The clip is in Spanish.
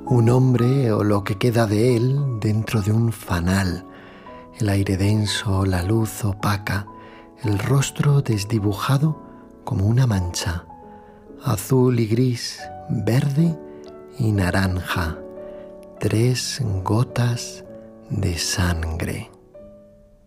Un hombre o lo que queda de él dentro de un fanal, el aire denso, la luz opaca, el rostro desdibujado como una mancha, azul y gris, verde y naranja, 3 gotas de sangre.